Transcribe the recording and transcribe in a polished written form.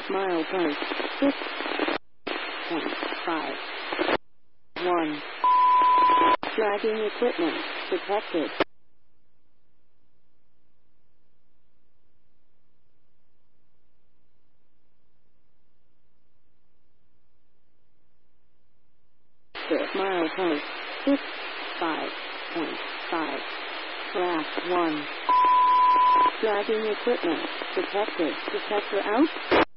Mile point 6.5. 1. Dragging equipment detected. Mile point 6.5. Class 1. Dragging equipment detected. Detector out.